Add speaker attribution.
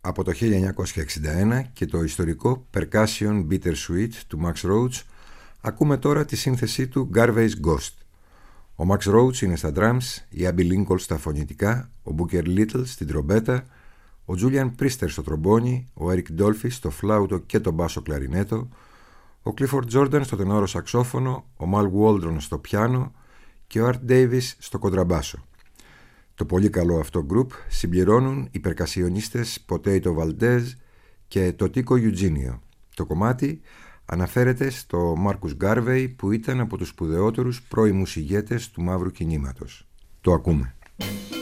Speaker 1: από το 1961 και το ιστορικό Percussion Bittersweet του Max Roach, ακούμε τώρα τη σύνθεσή του Garvey's Ghost. Ο Max Roach είναι στα drums, η Abby Lincoln στα φωνητικά, ο Booker Little στην τρομπέτα, ο Julian Priester στο τρομπόνι, ο Eric Dolphy στο φλάουτο και το μπάσο κλαρινέτο, ο Clifford Jordan στο τενόρο σαξόφωνο, ο Mal Waldron στο πιάνο και ο Art Davis στο κοντραμπάσο. Το πολύ καλό αυτό γκρουπ συμπληρώνουν οι περκασιονίστες Potato Valdez και το Tico Eugenio. Το κομμάτι αναφέρεται στο Marcus Garvey, που ήταν από τους σπουδαιότερους πρώιμους ηγέτες του μαύρου κινήματος. Το ακούμε.